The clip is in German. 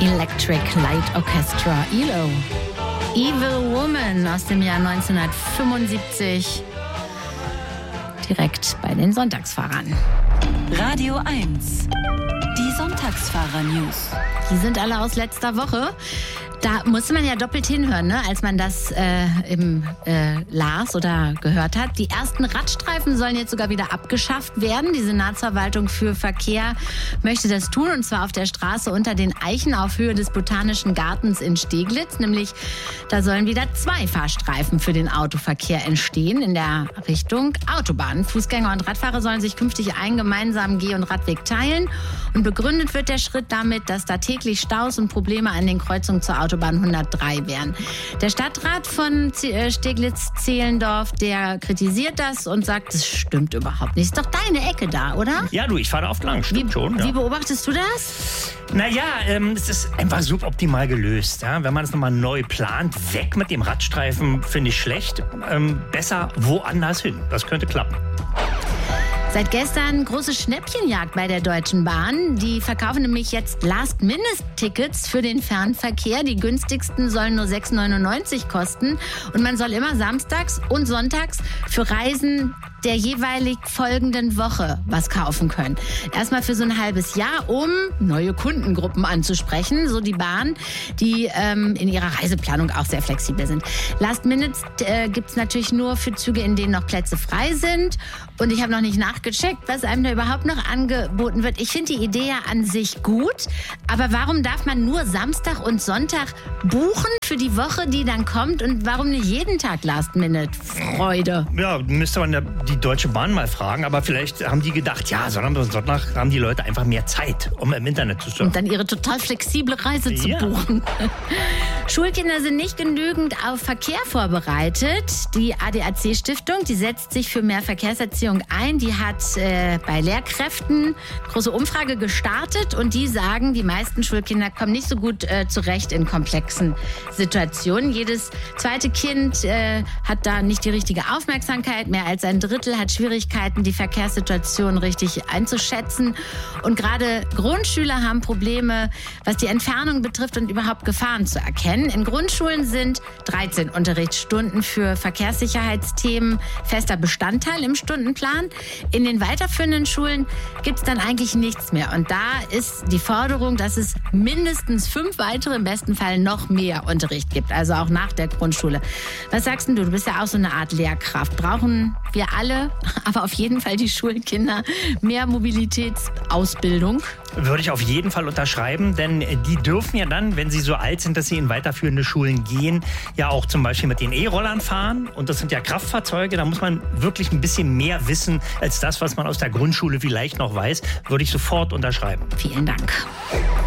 Electric Light Orchestra, ELO. Evil Woman aus dem Jahr 1975. Direkt bei den Sonntagsfahrern. Radio 1. Die Sonntagsfahrer-News. Die sind alle aus letzter Woche. Da musste man ja doppelt hinhören, ne, als man das las oder gehört hat. Die ersten Radstreifen sollen jetzt sogar wieder abgeschafft werden. Die Senatsverwaltung für Verkehr möchte das tun, und zwar auf der Straße unter den Eichen auf Höhe des Botanischen Gartens in Steglitz. Nämlich, da sollen wieder 2 Fahrstreifen für den Autoverkehr entstehen in der Richtung Autobahn. Fußgänger und Radfahrer sollen sich künftig einen gemeinsamen Geh- und Radweg teilen. Und begründet wird der Schritt damit, dass da täglich Staus und Probleme an den Kreuzungen zur Autobahn 103 wären. Der Stadtrat von Steglitz-Zehlendorf, der kritisiert das und sagt, das stimmt überhaupt nicht. Ist doch deine Ecke da, oder? Ja, du, ich fahre da oft lang, stimmt schon. Ja. Wie beobachtest du das? Naja, es ist einfach suboptimal gelöst. Ja? Wenn man es nochmal neu plant, weg mit dem Radstreifen, finde ich schlecht. Besser woanders hin. Das könnte klappen. Seit gestern große Schnäppchenjagd bei der Deutschen Bahn. Die verkaufen nämlich jetzt Last-Minute-Tickets für den Fernverkehr. Die günstigsten sollen nur 6,99 kosten. Und man soll immer samstags und sonntags für Reisen der jeweilig folgenden Woche was kaufen können. Erstmal für so ein halbes Jahr, um neue Kundengruppen anzusprechen. So die Bahn, die in ihrer Reiseplanung auch sehr flexibel sind. Last Minutes gibt's natürlich nur für Züge, in denen noch Plätze frei sind. Und ich habe noch nicht nachgecheckt, was einem da überhaupt noch angeboten wird. Ich finde die Idee ja an sich gut. Aber warum darf man nur Samstag und Sonntag buchen für die Woche, die dann kommt? Und warum nicht jeden Tag Last Minute? Freude. Ja, müsste man die Deutsche Bahn mal fragen. Aber vielleicht haben die gedacht, ja, Sonntag und Sonntag haben die Leute einfach mehr Zeit, um im Internet zu surfen. Und dann ihre total flexible Reise zu buchen. Schulkinder sind nicht genügend auf Verkehr vorbereitet. Die ADAC-Stiftung, die setzt sich für mehr Verkehrserziehung ein. Die hat bei Lehrkräften eine große Umfrage gestartet, und die sagen, die meisten Schulkinder kommen nicht so gut zurecht in komplexen Situationen. Jedes zweite Kind hat da nicht die richtige Aufmerksamkeit. Mehr als ein Drittel hat Schwierigkeiten, die Verkehrssituation richtig einzuschätzen. Und gerade Grundschüler haben Probleme, was die Entfernung betrifft und überhaupt Gefahren zu erkennen. In Grundschulen sind 13 Unterrichtsstunden für Verkehrssicherheitsthemen fester Bestandteil im Stundenplan. In den weiterführenden Schulen gibt es dann eigentlich nichts mehr. Und da ist die Forderung, dass es mindestens 5 weitere, im besten Fall noch mehr Unterricht gibt. Also auch nach der Grundschule. Was sagst denn du? Du bist ja auch so eine Art Lehrkraft. Brauchen wir alle, aber auf jeden Fall die Schulkinder, mehr Mobilitätsausbildung? Würde ich auf jeden Fall unterschreiben, denn die dürfen ja dann, wenn sie so alt sind, dass sie in weiterführende Schulen gehen, ja auch zum Beispiel mit den E-Rollern fahren. Und das sind ja Kraftfahrzeuge, da muss man wirklich ein bisschen mehr wissen als das, was man aus der Grundschule vielleicht noch weiß. Würde ich sofort unterschreiben. Vielen Dank.